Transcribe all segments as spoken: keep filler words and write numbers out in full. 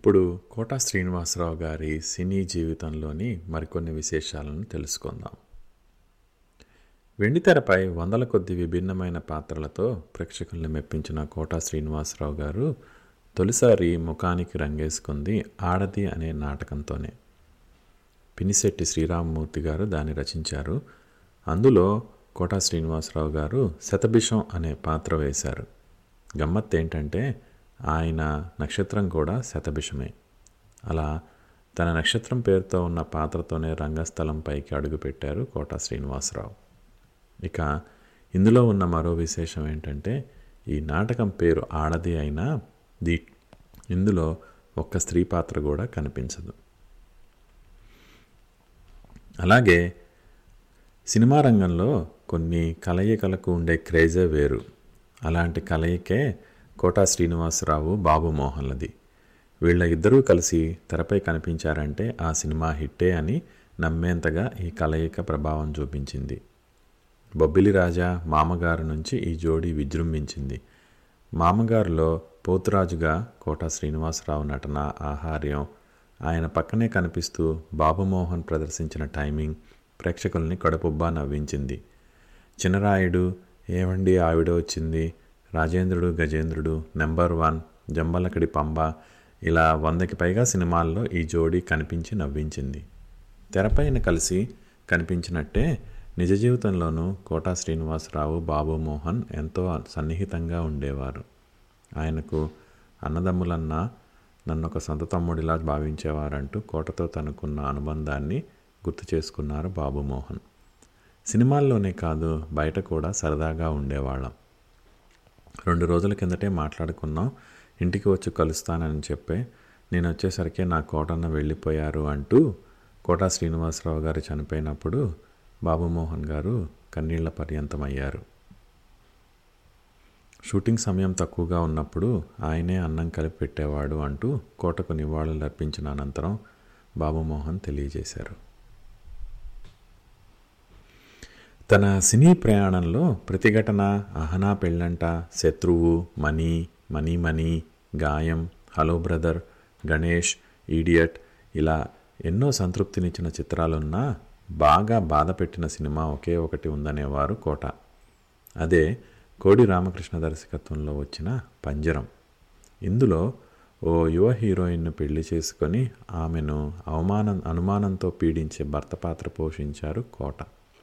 ఇప్పుడు కోటా శ్రీనివాసరావు గారి సినీ జీవితంలోని మరికొన్ని విశేషాలను తెలుసుకుందాం. వెండితెరపై వందల కొద్ది విభిన్నమైన పాత్రలతో ప్రేక్షకుల్ని మెప్పించిన కోటా శ్రీనివాసరావు గారు తొలిసారి ముఖానికి రంగేసుకుంది ఆడది అనే నాటకంతోనే. పినిశెట్టి శ్రీరామమూర్తి గారు దాన్ని రచించారు. అందులో కోటా శ్రీనివాసరావు గారు శతభిషం అనే పాత్ర వేశారు. గమ్మత్ ఏంటంటే ఆయన నక్షత్రం కూడా శతభిషమే. అలా తన నక్షత్రం పేరుతో ఉన్న పాత్రతోనే రంగస్థలంపైకి అడుగుపెట్టారు కోటా శ్రీనివాసరావు. ఇక ఇందులో ఉన్న మరో విశేషం ఏంటంటే ఈ నాటకం పేరు ఆడది అయినా దీ ఇందులో ఒక్క స్త్రీ పాత్ర కూడా కనిపించదు. అలాగే సినిమా రంగంలో కొన్ని కలయికలకు ఉండే క్రేజే వేరు. అలాంటి కలయికే కోటా శ్రీనివాసరావు బాబు మోహన్లది. వీళ్ళ ఇద్దరూ కలిసి తెరపై కనిపించారంటే ఆ సినిమా హిట్టే అని నమ్మేంతగా ఈ కలయిక ప్రభావం చూపించింది. బొబ్బిలి రాజా మామగారు నుంచి ఈ జోడీ విజృంభించింది. మామగారులో పోతురాజుగా కోటా శ్రీనివాసరావు నటన, ఆహార్యం, ఆయన పక్కనే కనిపిస్తూ బాబుమోహన్ ప్రదర్శించిన టైమింగ్ ప్రేక్షకుల్ని కడుపుబ్బా నవ్వించింది. చిన్నరాయుడు, ఏవండి ఆవిడ వచ్చింది, రాజేంద్రుడు గజేంద్రుడు, నెంబర్ వన్, జంబలకడి పంబ, ఇలా వందకి పైగా సినిమాల్లో ఈ జోడీ కనిపించి నవ్వించింది. తెరపైన కలిసి కనిపించినట్టే నిజ జీవితంలోనూ కోటా శ్రీనివాసరావు బాబుమోహన్ ఎంతో సన్నిహితంగా ఉండేవారు. ఆయనకు అన్నదమ్ములన్నా నన్ను ఒక సొంత తమ్ముడిలా భావించేవారంటూ కోటతో తనకున్న అనుబంధాన్ని గుర్తు చేసుకున్నారు బాబుమోహన్. సినిమాల్లోనే కాదు బయట కూడా సరదాగా ఉండేవాళ్ళం. రెండు రోజుల కిందటే మాట్లాడుకున్నాం, ఇంటికి వచ్చి కలుస్తానని చెప్పే నేను వచ్చేసరికి నా కోటన్న వెళ్ళిపోయారు అంటూ కోటా శ్రీనివాసరావు గారు చనిపోయినప్పుడు బాబుమోహన్ గారు కన్నీళ్ల పర్యంతమయ్యారు. షూటింగ్ సమయం తక్కువగా ఉన్నప్పుడు ఆయనే అన్నం కలిపి పెట్టేవాడు అంటూ కోటకు నివాళులు అర్పించిన అనంతరం బాబుమోహన్ తెలియజేశారు. తన సినీ ప్రయాణంలో ప్రతిఘటన, అహనా పెళ్ళంట, శత్రువు, మనీ, మనీ మనీ, గాయం, హలో బ్రదర్, గణేష్, ఈడియట్ ఇలా ఎన్నో సంతృప్తినిచ్చిన చిత్రాలున్నా బాగా బాధ పెట్టిన సినిమా ఒకే ఒకటి ఉందనేవారు కోట. అదే కోడి రామకృష్ణ దర్శకత్వంలో వచ్చిన పంజరం. ఇందులో ఓ యువ హీరోయిన్ను పెళ్లి చేసుకొని ఆమెను అవమానం అనుమానంతో పీడించే భర్త పాత్ర పోషించారు కోట.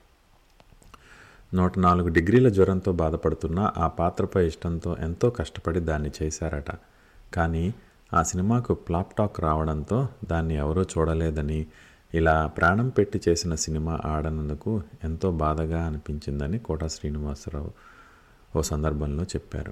నూట నాలుగు డిగ్రీల జ్వరంతో బాధపడుతున్న ఆ పాత్రపై ఇష్టంతో ఎంతో కష్టపడి దాన్ని చేశారట. కానీ ఆ సినిమాకు ఫ్లాప్ టాక్ రావడంతో దాన్ని ఎవరూ చూడలేదని, ఇలా ప్రాణం పెట్టి చేసిన సినిమా ఆడనందుకు ఎంతో బాధగా అనిపించిందని కోటా శ్రీనివాసరావు ఓ సందర్భంలో చెప్పారు.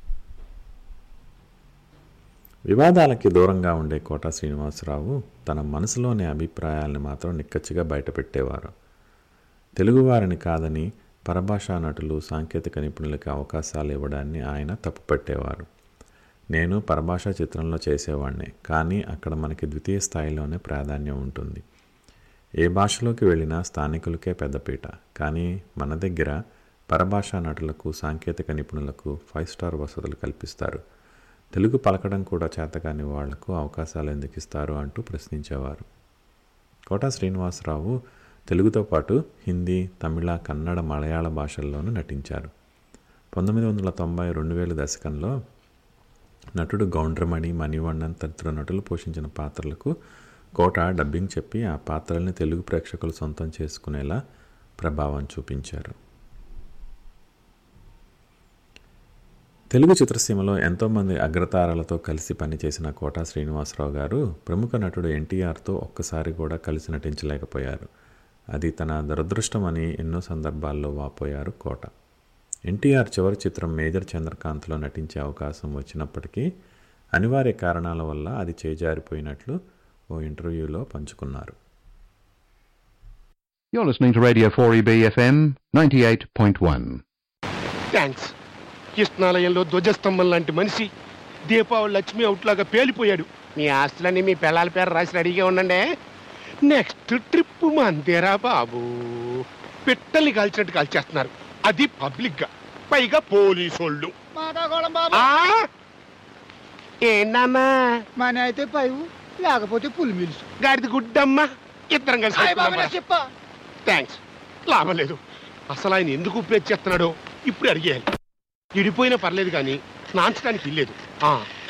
వివాదాలకి దూరంగా ఉండే కోటా శ్రీనివాసరావు తన మనసులోని అభిప్రాయాలను మాత్రం నిక్కచ్చిగా బయటపెట్టేవారు. తెలుగువారిని కాదని పరభాషా నటులు, సాంకేతిక నిపుణులకి అవకాశాలు ఇవ్వడాన్ని ఆయన తప్పుపట్టేవారు. నేను పరభాషా చిత్రంలో చేసేవాడిని, కానీ అక్కడ మనకి ద్వితీయ స్థాయిలోనే ప్రాధాన్యం ఉంటుంది. ఏ భాషలోకి వెళ్ళినా స్థానికులకే పెద్దపీట, కానీ మన దగ్గర పరభాషా నటులకు, సాంకేతిక నిపుణులకు ఫైవ్ స్టార్ వసతులు కల్పిస్తారు. తెలుగు పలకడం కూడా చేతకాని వాళ్లకు అవకాశాలు ఎందుకు ఇస్తారు అంటూ ప్రశ్నించేవారు. కోటా శ్రీనివాసరావు తెలుగుతో పాటు హిందీ, తమిళ, కన్నడ, మలయాళ భాషల్లోనూ నటించారు. పంతొమ్మిది వందల తొంభై రెండు వేల దశకంలో నటుడు గౌండ్రమణి, మణివಣ್ಣన్ తదితర నటులు పోషించిన పాత్రలకు కోట డబ్బింగ్ చెప్పి ఆ పాత్రల్ని తెలుగు ప్రేక్షకులు సొంతం చేసుకునేలా ప్రభావం చూపించారు. తెలుగు చిత్రసీమలో ఎంతోమంది అగ్రతారలతో కలిసి పనిచేసిన కోటా శ్రీనివాసరావు గారు ప్రముఖ నటుడు ఎన్టీఆర్తో ఒక్కసారి కూడా కలిసి నటించలేకపోయారు. అది తన దురదృష్టమని ఎన్నో సందర్భాల్లో వాపోయారు కోట. ఎన్టీఆర్ చివరి చిత్రం మేజర్ చంద్రకాంత్లో నటించే అవకాశం వచ్చినప్పటికీ అనివార్య కారణాల వల్ల అది చేజారిపోయినట్లు ఓ ఇంటర్వ్యూలో పంచుకున్నారు. You're listening to Radio four E B F M ninety-eight point one. Thanks. కృష్ణాలయంలో ధ్వజస్తంభం లాంటి మనిషి దీపావళి లక్ష్మి అవుట్లాగా పేలిపోయాడు. మీ ఆస్తులన్నీ మీ పిల్లల పేరు రాసి రెడీగా ఉండండి. నెక్స్ట్ ట్రిప్ మందేరా బాబు. పిట్టల్ని కాల్చినట్టు కాల్చేస్తున్నారు, అది పబ్లిక్ గా, పైగా పోలీసోళ్ళు. ఏంటన్నా మన అయితే పైవు లేకపోతే పులి మిలుసు గాడిది గుడ్డమ్మా ఇద్దరం కలిసి చెప్ప థ్యాంక్స్ లాభం లేదు అసలు ఆయన ఎందుకు ఉపయోగ చేస్తున్నాడో ఇప్పుడు అడిగేయాలి. ఇడిపోయినా పర్లేదు కానీ నాంచడానికి ఇల్లేదు.